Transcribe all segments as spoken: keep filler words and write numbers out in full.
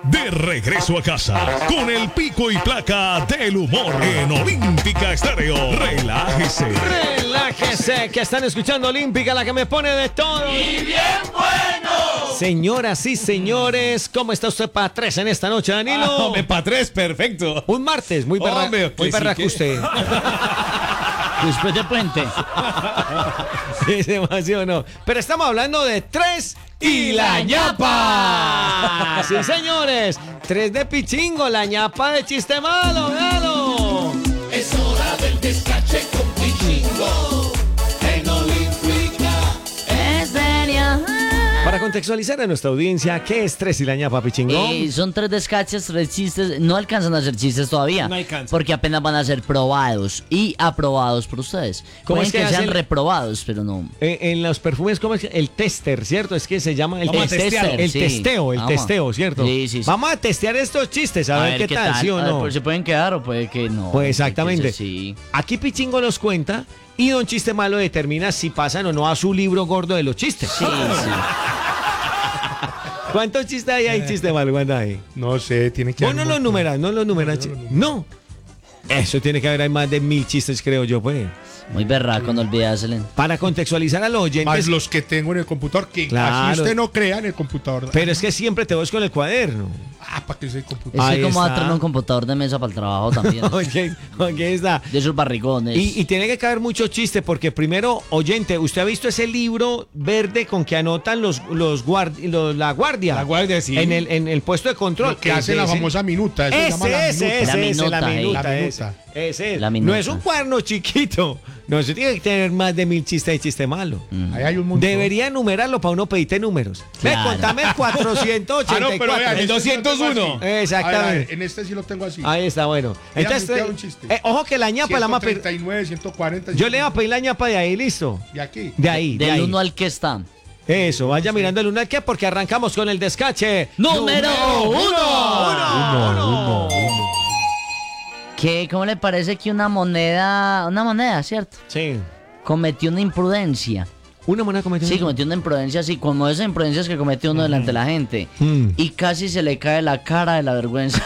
De regreso a casa con el pico y placa del humor en Olímpica Estéreo. Relájese. Relájese, que están escuchando Olímpica, la que me pone de todo. ¡Y bien bueno! Señoras y señores, ¿cómo está usted para tres en esta noche, Danilo? Ah, hombre, para tres, perfecto. Un martes, muy berraco Hombre, que muy sí berraco que- usted. Después de puente. Es demasiado, no. Pero estamos hablando de tres y la ñapa. Sí, señores. Tres de pichingo, la ñapa de chiste malo, véalo. Es hora del descache con Pichingo en Olímpica. Estéreo. Para contextualizar a nuestra audiencia, ¿qué es tres y la ñapa, pichingo? Eh, son tres descaches, tres chistes. No alcanzan a ser chistes todavía. No alcanzan. Porque apenas van a ser probados y aprobados por ustedes. ¿Cómo Pueden es que que, sean hacen- reprobados, pero no. Eh, en los perfumes, ¿cómo es? que- El tester, ¿cierto? Es que se llama el, Vamos a test- testear. el sí. testeo, el Vamos. testeo, ¿cierto? Sí, sí, sí. Vamos a testear estos chistes, a, ver, qué, tal, ¿sí o A ver, no? pues se pueden quedar o puede que no. Pues exactamente. Puede que sí. Aquí Pichingo nos cuenta y Don Chiste Malo determina si pasan o no a su libro gordo de los chistes. Sí, sí. ¿Cuántos chistes hay ahí, Chiste Malo? ¿Cuántos hay? No sé, tiene que Vos no los numeras, no los numeras. chi- No. Eso tiene que haber hay más de mil chistes, creo yo, pues. Muy berraco, no olvidárselo. Para contextualizar a los oyentes. Más los que tengo en el computador, que Claro. así usted no crea en el computador. Pero es que siempre te voy con el cuaderno. Ah, para que use el computador. Es Ahí que como va a está. traer un computador de mesa para el trabajo también. Oye, oye, está. De esos barrigones. Y, y tiene que caber mucho chiste, porque primero, oyente, ¿usted ha visto ese libro verde con que anotan los, los, guard- los- la guardia? La guardia, sí. En el, en el puesto de control. Lo que hace la Ese- famosa minuta. Eso se llama la Ese, minuta. ese, La ese, la minuta, eh. minuta, La ese. minuta. Ese es. La No minuta. es un cuaderno chiquito. No, eso tiene que tener más de mil chistes y chiste malo. Ahí hay un montón. Debería enumerarlo para uno pedirte números. Ve, Claro. contame el cuatrocientos Ah, ochenta no, y pero cuatro. vean, El este sí lo tengo doscientos uno. así. Exactamente. A ver, a ver, en este sí lo tengo así. Ahí está, bueno. Mira, Entonces, me queda un chiste. eh, ojo que la ñapa la más ciento treinta y nueve, ciento cuarenta. Yo le voy a pedir la ñapa de ahí, listo. ¿Y aquí? De ahí, de Del ahí. uno al que está. Eso, vaya mirando el uno al que porque arrancamos con el descache. ¡Número uno! Uno, uno, uno. ¿Qué, ¿Cómo le parece que una moneda, una moneda, cierto? Sí. Cometió una imprudencia? Una moneda cometió. Sí, cometió una imprudencia, así como esas imprudencias que comete uno delante de la gente. Mm. Y casi se le cae la cara de la vergüenza.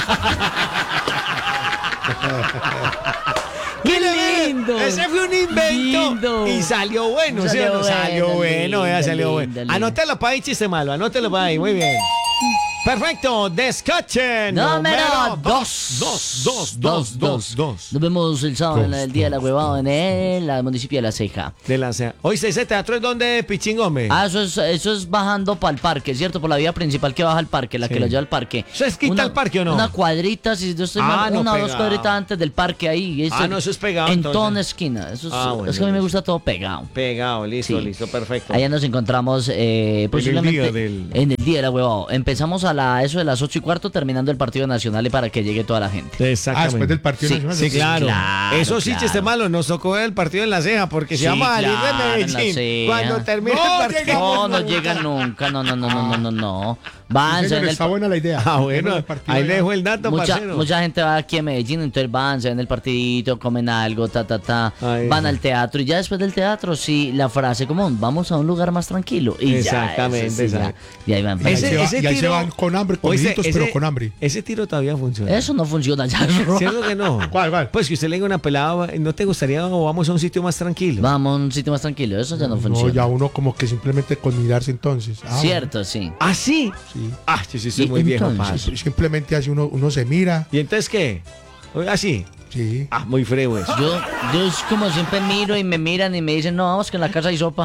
¡Qué lindo! Ese fue un invento Lindo. y salió bueno, Salió ¿cierto? bueno, Salió bueno, lindo, vea, salió bueno. lindo, lindo. Anótelo para ahí, chiste malo, anótelo para ahí, muy bien. Perfecto, descache Número dos. Dos, dos, dos, dos, dos. Nos vemos el sábado en Dos, el Día de la dos, Huevada en el municipio de La Ceja. De la C E A. Oye, ese teatro es donde Pichingome. Ah, eso es, eso es bajando para el parque, ¿cierto? Por la vía principal que baja al parque, la Sí. que lo lleva al parque. ¿Eso es quita al parque o no? Una cuadrita, si yo estoy Ah, mal, no, una o dos pegado. cuadritas antes del parque ahí. Ah, no, eso es pegado, En entonces. toda una esquina. Eso es, Ah, bueno, es que a mí me listo. gusta todo pegado. Pegado, listo, Sí. listo, perfecto. Allá nos encontramos eh, posiblemente día del- en el día de la huevada. Empezamos a la, eso de las ocho y cuarto, terminando el partido nacional y para que llegue toda la gente. Ah, Exactamente. después del partido Sí, nacional. Sí, claro. claro, Eso sí, claro. chiste malo, nos tocó ver el partido en la ceja, porque si Sí, vamos a salir claro, en la de Medellín, Ceja. cuando termine No, el partido. llegamos. No, no llegan nunca. No, no, no, no, no, no, no. Van, Sí, se señor, ven el está pa- buena la idea. Ah, bueno, El partido ahí allá. le dejo el dato, Mucha, parcero. mucha gente va aquí a Medellín, entonces van, se ven el partidito, comen algo, ta, ta, ta, Ahí van está. al teatro y ya después del teatro, sí, la frase común, vamos a un lugar más tranquilo. Y Exactamente, ya, ese sí, ya, exacto. y ahí van. Y ahí Ese- se va- ese y ahí se tiro- van con hambre, Oye, comiditos, ese- pero con hambre. Ese tiro todavía funciona. Eso no funciona ya. ¿Cierto que no? ¿Cuál, cuál? Pues que usted le diga una pelada, ¿no te gustaría o vamos a un sitio más tranquilo? Vamos a un sitio más tranquilo, eso ya no No, funciona. ya uno como que simplemente con mirarse entonces. Ah, Cierto, sí. ¿Ah, sí? Sí. Ah, yo sí soy Y muy viejo, entonces- parce. Simplemente así uno, uno se mira. ¿Y entonces qué? ¿Así? Sí. Ah, muy frío eso. Yo, yo es como siempre miro y me miran y me dicen, no, vamos que en la casa hay sopa.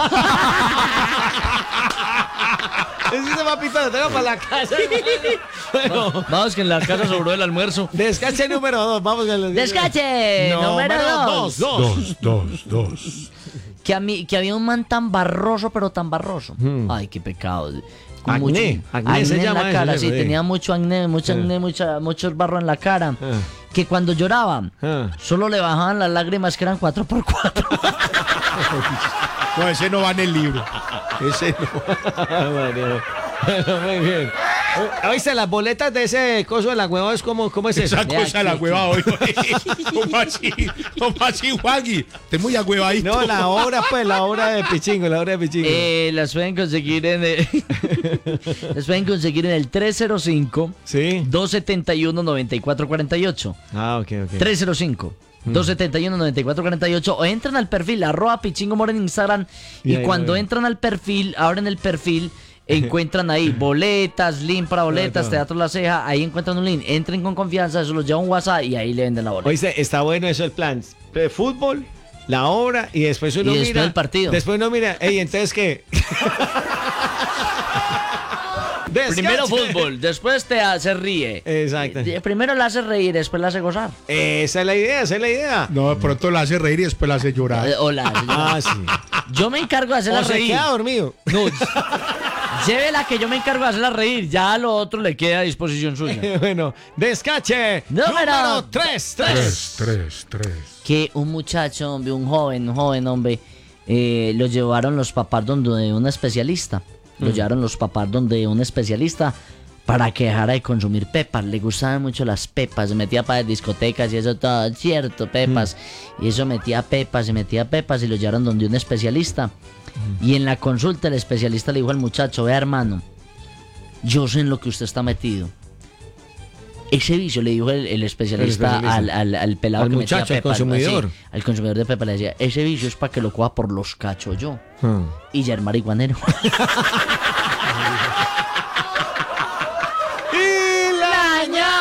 Ese se va pitando, tengo para la casa. Bueno, Vamos que en la casa sobró el almuerzo. descache número dos, vamos con el... Descache número dos. dos, dos. Dos, dos, dos. Que, a mí, que había un man tan barroso, pero tan barroso. Hmm. Ay, qué pecado. Con Acné, acné se en llama la eso, cara, eso, sí, sí. tenía mucho acné, mucho Ah. acné, mucha, mucho barro en la cara. Ah. Que cuando lloraba, Ah. solo le bajaban las lágrimas que eran cuatro por cuatro. No, ese no va en el libro. Ese no. Bueno, bueno, muy bien. Oíste, las boletas de ese coso de la hueva es como, ¿cómo es eso? Esa Vea, cosa la aquí, hueva hoy. ¿Cómo así? ¿Cómo así, Juanqui? Te muy agüevadito. No, la obra, pues, la obra de Pichingo, la obra de Pichingo. Eh, las pueden conseguir en el, las pueden conseguir en el tres cero cinco, Sí. dos setenta y uno, noventa y cuatro cuarenta y ocho. Ah, ok, ok. tres cero cinco, dos setenta y uno, noventa y cuatro cuarenta y ocho o entran al perfil arroba Pichingo More en Instagram Y y, ahí lo cuando ven. entran al perfil, abren el perfil, encuentran ahí boletas, link para boletas, todo. Teatro La Ceja, ahí encuentran un link, entren con confianza, eso los lleva a un WhatsApp y ahí le venden la boleta. Oíste, está bueno eso el plan. De fútbol, la obra y después uno Y después mira. el partido. Después uno mira, ey, entonces qué. Primero Descanse. fútbol, después te hace ríe. Exacto. Eh, Primero la hace reír, después la hace gozar. Esa es la idea, esa es la idea. No, de pronto la hace reír y después la hace llorar. Eh, Hola, Ah, sí. yo me encargo de hacerla O se reír. queda dormido. No, llévela que yo me encargo de hacerla reír. Ya lo otro le queda a disposición suya. Bueno, descache. Número tres, Tres, tres, tres. Que un muchacho, hombre, un joven, un joven hombre, eh, lo llevaron los papás donde un especialista. Lo llevaron los papás donde un especialista para que dejara de consumir pepas. Le gustaban mucho las pepas. Se metía para las discotecas y eso todo, cierto, pepas. Y eso metía pepas y metía pepas y lo llevaron donde un especialista. Y en la consulta el especialista le dijo al muchacho, vea hermano, yo sé en lo que usted está metido. Ese vicio, le dijo el, el especialista, El especialista. Al, al, al pelado Al que muchacho, metía al pepas. consumidor. Sí, al consumidor de pepas le decía, ese vicio es para que lo coja por los cachos yo. Hmm. Y ya el marihuanero. ¡Y la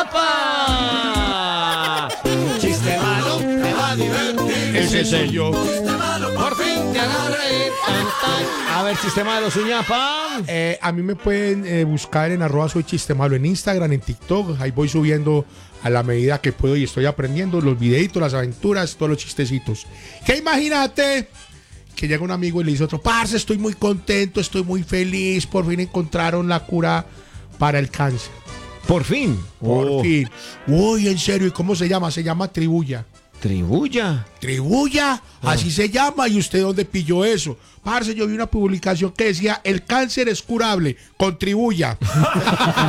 ñapa! Chiste malo, me va a divertir. Ese soy yo. Por fin te hago reír. A ver, chiste malo, su ñapa. Eh, a mí me pueden eh, buscar en arroba soy chiste malo en Instagram, en TikTok. Ahí voy subiendo a la medida que puedo y estoy aprendiendo los videitos, las aventuras, todos los chistecitos. Que imagínate que llega un amigo y le dice a otro, parce, estoy muy contento, estoy muy feliz, por fin encontraron la cura para el cáncer. Por fin. Por Oh. fin. Uy, en serio, ¿y cómo se llama? Se llama Tribulla. Tribulla. Tribulla, así se llama. ¿Y usted dónde pilló eso? Parce, yo vi una publicación que decía, el cáncer es curable, contribuya.